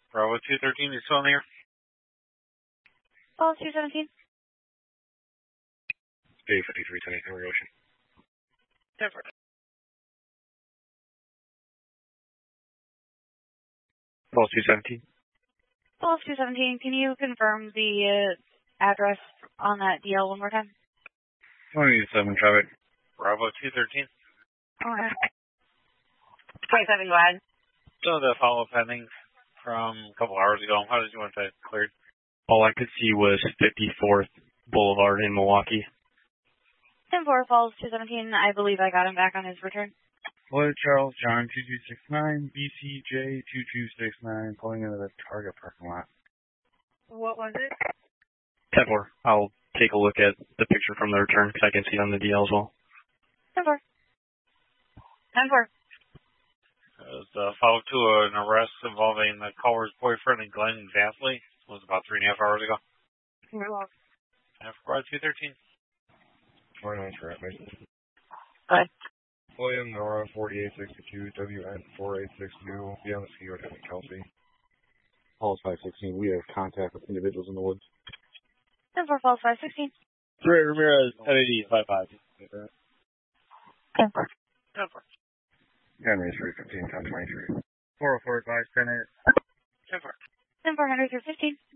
Bravo 213, you still in the air? Falls 217. Bay 5320, Henry Ocean. 10-4. Falls 217. Falls 217, can you confirm the address on that DL one more time? 27 traffic. Bravo 213. Okay. 27, go ahead. So the follow-up pending from a couple hours ago. How did you want that cleared? All I could see was 54th Boulevard in Milwaukee. 10-4, Falls 217. I believe I got him back on his return. Hello, Charles John 2269, BCJ 2269, pulling into the Target parking lot. What was it? 10-4. I'll take a look at the picture from the return because I can see it on the DL as well. 10-4. 10-4. The follow-up to an arrest involving the caller's boyfriend and Glenn Vansley was about 3.5 hours ago. You're welcome. And for Bravo 213. 49 traffic. Go ahead. William Nora 4862, WN 4862, be on the ski road in Kelsey. Falls 516, we have contact with individuals in the woods. 10-4, Falls 516. Ray Ramirez, NAD 55. 10-4. 10-4. Henry 315, 1023. 404 advice, 10-8. 10-4. 10-4, Henry 315.